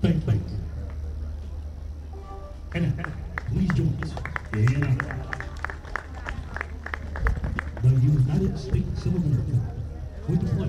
Thank you. And please join us in the United States of America with the flag.